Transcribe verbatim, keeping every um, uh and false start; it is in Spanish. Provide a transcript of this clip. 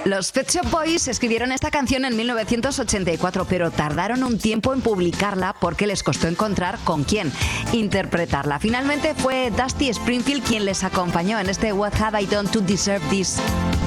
Los Pet Shop Boys escribieron esta canción en mil novecientos ochenta y cuatro, pero tardaron un tiempo en publicarla porque les costó encontrar con quién interpretarla. Finalmente fue Dusty Springfield quien les acompañó en este What Have I Done to Deserve This.